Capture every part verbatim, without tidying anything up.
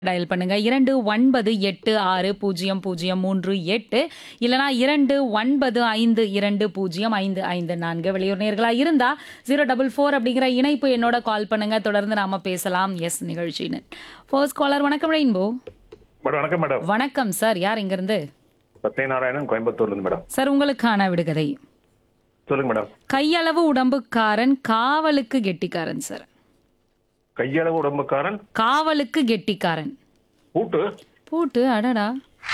Dial பண்ணுங்க இரண்டு ஒன்பது எட்டு ஆறு பூஜ்ஜியம் பூஜ்ஜியம் மூன்று எட்டு இல்லனா இரண்டு ஒன்பது ஐந்து இரண்டு பூஜ்ஜியம் ஐந்து ஐந்து நான்கு. வெளியூர் நேர்களா இருந்தா ஜீரோ டபுள் ஃபோர் அப்படிங்கிற இணைப்பு என்னோட கால் பண்ணுங்க. தொடர்ந்து நாம பேசலாம். S நிகழ்ச்சின்னு first collar. வணக்கம் ரெயின்போ. மேடம் வணக்கம் மேடம். வணக்கம் சார், யார் இங்க இருந்து? சத்யநாராயணன் கோயம்புத்தூர்ல இருந்து மேடம். சார் உங்களுக்கான விடுகதை. சொல்லுங்க மேடம். கையளவு உடம்புக்காரன் காவலுக்கு கெட்டிக்காரன் சார். கையளவு உடம்புக்காரன் காவலுக்கு கெட்டிக்காரன். பூட்டு. பூட்டு, அடடா.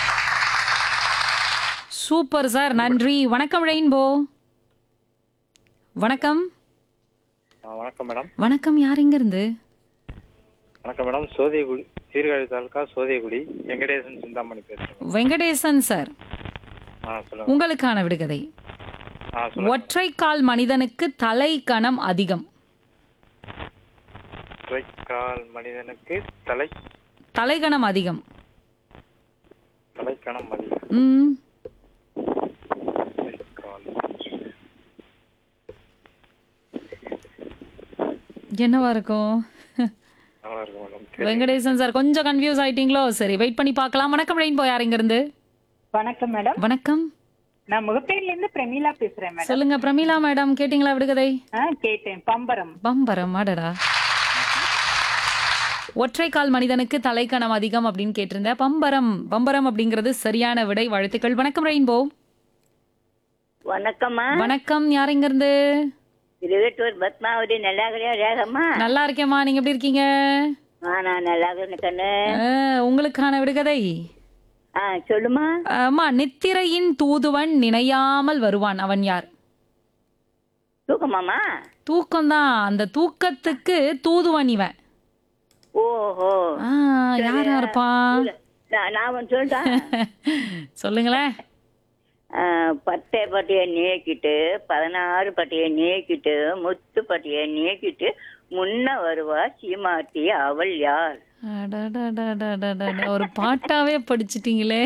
சூப்பர் சார், நன்றி. வணக்கம் ரெயின்போ. வணக்கம். ஆ, வணக்கம் மேடம். வணக்கம், யார் இங்க இருந்து? வணக்கம் மேடம். சோதியகுடி, சீர்காழி தாலுக்கா சோதியகுடி, வெங்கடேசன் சிந்தாமணி பேசுறேன். வெங்கடேசன் சார், ஆ சொல்லுங்க. உங்களுக்கான விடுகதை. ஆ சொல்லுங்க. ஒற்றைக்கால் மனிதனுக்கு தலை கணம் அதிகம். ஒற்றைக்கால் மனிதனுக்கு தலை தலைகணம் அதிகம். தலைக்கணம் அதிகம். ம் ஒற்றைக்கால். என்னவா இருக்கும்? நல்லா இருக்கு மேடம். வெங்கடேசன் சார் கொஞ்சம் கன்ஃபியூஸ் ஆயிட்டீங்களோ? சரி, வெயிட் பண்ணி பார்க்கலாம். வணக்கம் ரெயின்போ, யார் இங்க இருந்து? வணக்கம் மேடம். வணக்கம். நான் முகப்பேர்ல இருந்து பிரமீளா பேசுறேன் மேடம். சொல்லுங்க பிரமீளா மேடம், கேட்டீங்களா விடுகதை? ஆ கேட்டேன். பம்பரம். பம்பரம், அடடா. ஒற்றைக்கால் மனிதனுக்கு தலைக்கணம் அதிகம் அப்படின்னு கேட்டிருந்தேன். பம்பரம். பம்பரம் அப்படிங்கிறது சரியான விடை. வாழ்த்துக்கள். வணக்கம் ரெயின்போ. வணக்கம்மா. வணக்கம், யார் இங்க இருந்து? திருவெட்டூர் பத்மாவதி. நல்லா இருக்கிறியா ரேகம்மா? நல்லா இருக்கேம்மா, நீங்க எப்படி இருக்கீங்க? ஆ நான் நல்லா இருக்கிறேன் கண்ணு. ஆ, உங்களுக்கான விடுகதை. ஆ சொல்லுமா. அம்மா, நித்திரையின் தூதுவன் நினையாமல் வருவான், அவன் யார்? தூக்கமாமா? தூக்கம்தான், அந்த தூக்கத்துக்கு தூதுவன் இவன். ஓஹோ. ஆ, யாரா இருப்பான்? நான் நான் ஒன்று சொல்லிட்டேன். சொல்லுங்களேன். பட்டை பட்டியை நீக்கிட்டு பதினாறு பட்டியை நீக்கிட்டு முத்து பட்டியை நீக்கிட்டு முன்ன வருவா சீமாட்டி, அவள் யார்? அடடடடடடட, ஒரு பாட்டாவே படிச்சிட்டீங்களே.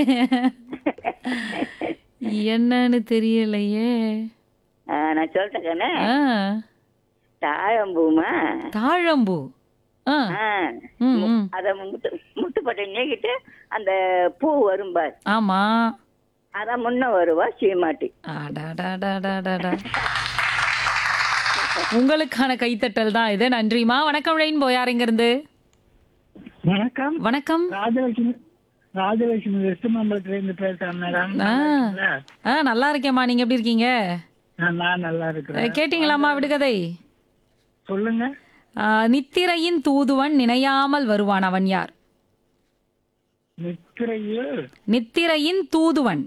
என்னன்னு தெரியலையே. ஆ, நான் சொல்லிட்டேன் கண்ணு. ஆ, தாழம்பூமா? தாழம்பூ. ஆ, ஆ, ம், ம். அத முத்து முத்துப்பட்டை நீக்கிட்டு அந்த பூ வரும் பார், ஆமா. அதான் முன்ன வருவா சீமாட்டி. அடடடடடடட. உங்களுக்கான கைத்தட்டல் தான் இது. நன்றிமா. வணக்கம் ரெயின்போ, யார் இங்க இருந்து? வணக்கம். வணக்கம். ராஜலட்சுமி ராஜலட்சுமி வெஸ்ட் மாம்பலத்துல இருந்து பேசுறேன் மேடம். ஆ, ஆ, நல்லா இருக்கேம்மா, நீங்க எப்படி இருக்கீங்க? நான் நல்லா இருக்கிறேன். கேட்டீங்களாம்மா விடுகதை? சொல்லுங்க. ஆ, நித்திரையின் தூதுவன் நினையாமல் வருவான், அவன் யார்? நித்திரையில் நித்திரையின் தூதுவன்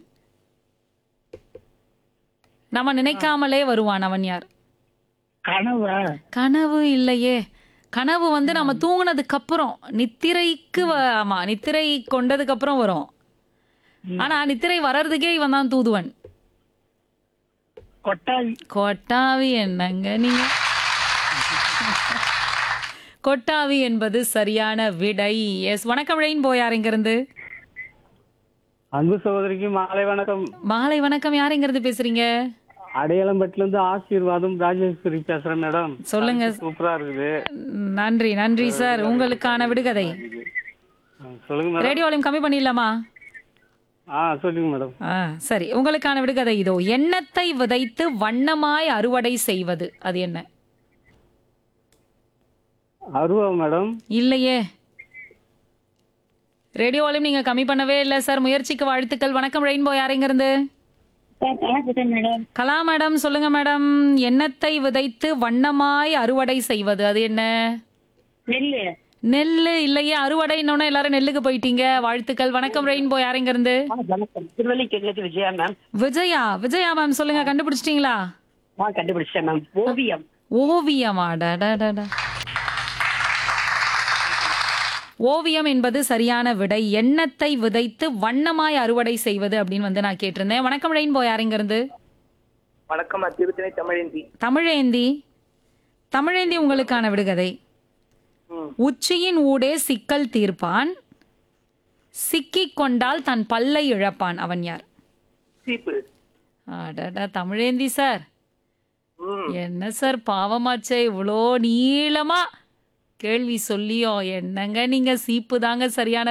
நம்ம நினைக்காமலே வருவான், அவன் யார்? கனவா? கனவு இல்லையே. கனவு வந்து நம்ம தூங்குனதுக்கு அப்புறம், நித்திரைக்கு வ- ஆமா, நித்திரை கொண்டதுக்கு அப்புறம் வரும். ஆனா நித்திரை வர்றதுக்கே இவன் தான் தூதுவன். கொட்டாவி. கொட்டாவி என்னங்க நீங்க? கொட்டாவி என்பது சரியான விடை. எஸ். வணக்கம் ரெயின்போ, யார் இங்க இருந்து? அன்பு சகோதரிக்கு மாலை வணக்கம். மாலை வணக்கம், யார் இங்க இருந்து பேசுறீங்க? அடையாளம்பட்டில இருந்து ஆசீர்வாதம் ராஜேஸ்வரி பேசுறேன் மேடம். சொல்லுங்க. சூப்பரா இருக்குது. நன்றி நன்றி சார். உங்களுக்கான விடுகதை. ஆ, சொல்லுங்க மேடம். ரேடியோ வால்யூம் கம்மி பண்ணிடலாமா? ஆ சொல்லுங்க மேடம். ஆ, சரி. உங்களுக்கான விடுகதை இதோ. எண்ணத்தை விதைத்து வண்ணமாய் அறுவடை செய்வது, அது என்ன? அருவா மேடம். இல்லையே. ரேடியோ வால்யூம் நீங்க கம்மி பண்ணவே இல்லை சார். முயற்சிக்கு வாழ்த்துக்கள். வணக்கம் ரெயின்போ, யார் இங்க இருந்து? மேடம். கலா மேடம், சொல்லுங்க மேடம். எண்ணத்தை விதைத்து வண்ணமாய் அறுவடை செய்வது, அது என்ன? நெல்லு. நெல்லு இல்லையே. அறுவடை இன்னொன்னு எல்லாரும் நெல்லுக்கு போயிட்டீங்க. வாழ்த்துக்கள். வணக்கம் ரெயின்போ, யார் இங்க இருந்து? வணக்கம். திருவள்ளிக்கேணியிலிருந்து விஜயா மேம். விஜயா. விஜயா மேம், சொல்லுங்க. கண்டுபிடிச்சிட்டீங்களா? ஆ கண்டுபிடிச்சேன் மேம். ஓவியம். ஓவியமா? டடடடா. ஓவியம் என்பது சரியான விடை. எண்ணத்தை விதைத்து வண்ணமாய் அறுவடை செய்வது அப்படின்னு வந்து நான் கேட்டிருந்தேன். வணக்கம் ரெயின்போ, யார் இங்க இருந்து? வணக்கம். திருத்தணி தமிழேந்தி. தமிழேந்தி. தமிழேந்தி, உங்களுக்கான விடுகதை. உச்சியின் ஊடே சிக்கல் தீர்ப்பான், சிக்கிக் கொண்டால் தன் பல்லை இழப்பான், அவன் யார்? சீப்பு. அடடா, தமிழேந்தி சார், என்ன சார் பாவமாச்சே, இவ்வளோ நீளமா கேள்வி சொல்லியும் என்னங்க நீங்க சீப்பு தாங்க சரியான